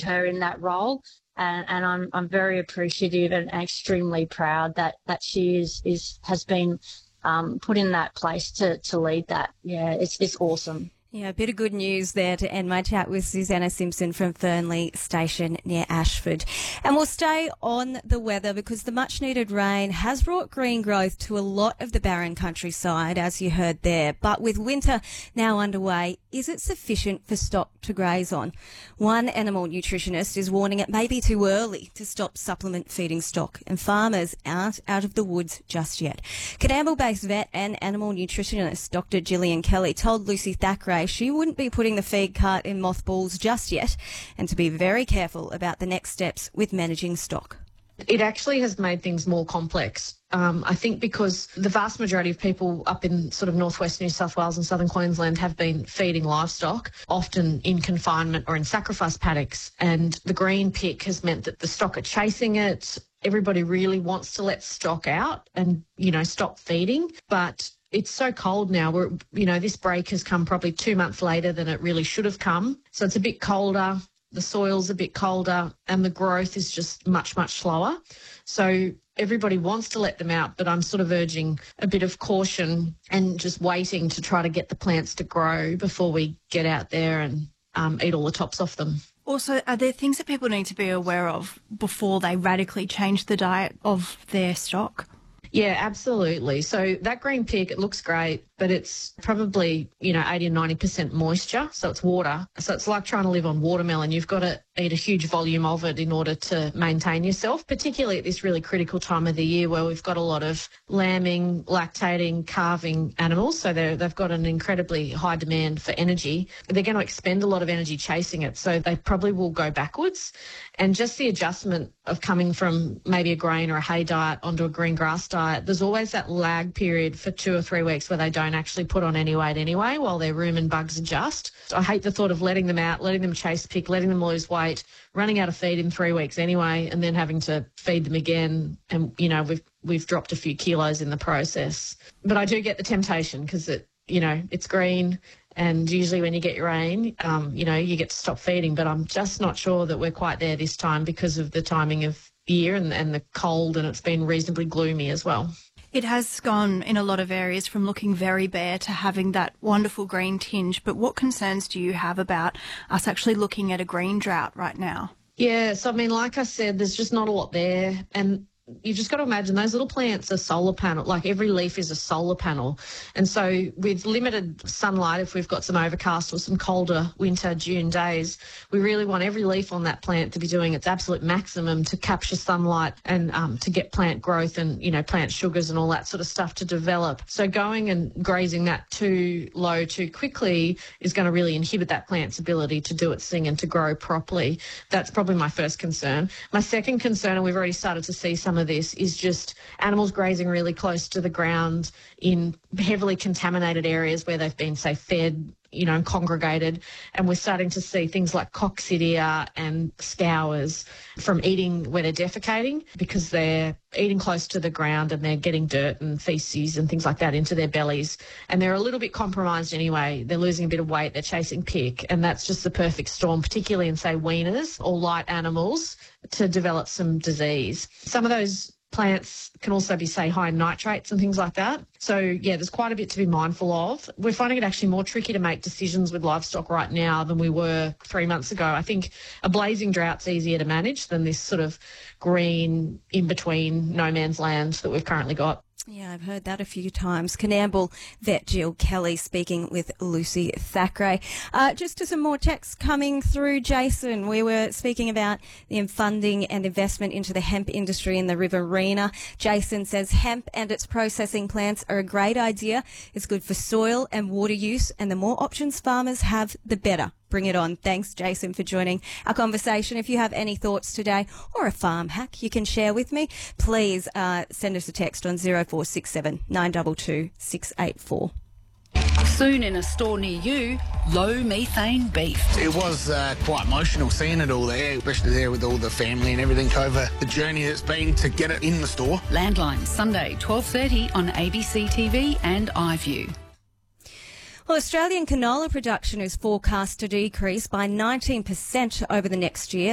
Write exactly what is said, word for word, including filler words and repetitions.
her in that role. And, and I'm I'm very appreciative and extremely proud that, that she is, is has been um, put in that place to, to lead that. Yeah, it's it's awesome. Yeah, a bit of good news there to end my chat with Susanna Simpson from Fernley Station near Ashford. And we'll stay on the weather because the much-needed rain has brought green growth to a lot of the barren countryside, as you heard there. But with winter now underway, is it sufficient for stock to graze on? One animal nutritionist is warning it may be too early to stop supplement feeding stock, and farmers aren't out of the woods just yet. Coonamble-based vet and animal nutritionist Doctor Gillian Kelly told Lucy Thackeray she wouldn't be putting the feed cart in mothballs just yet, and to be very careful about the next steps with managing stock. It actually has made things more complex. Um, I think because the vast majority of people up in sort of northwest New South Wales and southern Queensland have been feeding livestock, often in confinement or in sacrifice paddocks, and the green pick has meant that the stock are chasing it. Everybody really wants to let stock out and, you know, stop feeding, but it's so cold now. We're, you know, this break has come probably two months later than it really should have come. So it's a bit colder, the soil's a bit colder, and the growth is just much, much slower. So everybody wants to let them out, but I'm sort of urging a bit of caution and just waiting to try to get the plants to grow before we get out there and um, eat all the tops off them. Also, are there things that people need to be aware of before they radically change the diet of their stock? Yeah, absolutely. So that green pick, it looks great, but it's probably, you know, eighty or ninety percent moisture. So it's water. So it's like trying to live on watermelon. You've got to eat a huge volume of it in order to maintain yourself, particularly at this really critical time of the year where we've got a lot of lambing, lactating, calving animals. So they're, they've got an incredibly high demand for energy. They're going to expend a lot of energy chasing it. So they probably will go backwards. And just the adjustment of coming from maybe a grain or a hay diet onto a green grass diet, there's always that lag period for two or three weeks where they don't actually put on any weight anyway while their rumen and bugs adjust. So I hate the thought of letting them out, letting them chase pick, letting them lose weight, running out of feed in three weeks anyway, and then having to feed them again. And, you know, we've we've dropped a few kilos in the process. But I do get the temptation because, it, you know, it's green. And usually when you get your rain, um, you know, you get to stop feeding. But I'm just not sure that we're quite there this time because of the timing of year and, and the cold, and it's been reasonably gloomy as well. It has gone in a lot of areas from looking very bare to having that wonderful green tinge. But what concerns do you have about us actually looking at a green drought right now? Yeah, so I mean, like I said, there's just not a lot there. And you've just got to imagine those little plants are solar panel, like every leaf is a solar panel. And so with limited sunlight, if we've got some overcast or some colder winter June days, we really want every leaf on that plant to be doing its absolute maximum to capture sunlight and um, to get plant growth and, you know, plant sugars and all that sort of stuff to develop. So going and grazing that too low too quickly is going to really inhibit that plant's ability to do its thing and to grow properly. That's probably my first concern. My second concern, and we've already started to see some of this, is just animals grazing really close to the ground in heavily contaminated areas where they've been, say, fed, you know, and congregated. And we're starting to see things like coccidia and scours from eating where they're defecating because they're eating close to the ground and they're getting dirt and feces and things like that into their bellies. And they're a little bit compromised anyway. They're losing a bit of weight. They're chasing pick. And that's just the perfect storm, particularly in, say, weaners or light animals, to develop some disease. Some of those plants can also be, say, high in nitrates and things like that. So, yeah, there's quite a bit to be mindful of. We're finding it actually more tricky to make decisions with livestock right now than we were three months ago. I think a blazing drought's easier to manage than this sort of green in-between no man's land that we've currently got. Yeah, I've heard that a few times. Coonamble vet Jill Kelly speaking with Lucy Thackeray. Uh, just to some more texts coming through, Jason. We were speaking about the funding and investment into the hemp industry in the Riverina. Jason says hemp and its processing plants are a great idea. It's good for soil and water use, and the more options farmers have, the better. Bring it on. Thanks, Jason, for joining our conversation. If you have any thoughts today or a farm hack you can share with me, please uh, send us a text on zero four six seven nine two two six eight four. Soon in a store near you, low methane beef. It was uh, quite emotional seeing it all there, especially there with all the family and everything over the journey that's been to get it in the store. Landline, Sunday, twelve thirty on A B C T V and iView. Well, Australian canola production is forecast to decrease by nineteen percent over the next year.